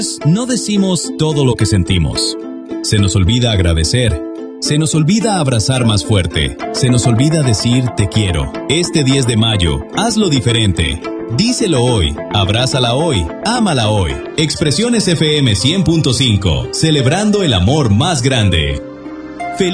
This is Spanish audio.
No decimos todo lo que sentimos. Se nos olvida agradecer. Se nos olvida abrazar más fuerte. Se nos olvida decir te quiero. Este 10 de mayo, hazlo diferente. Díselo hoy, abrázala hoy, ámala hoy. Expresiones FM 100.5, celebrando el amor más grande.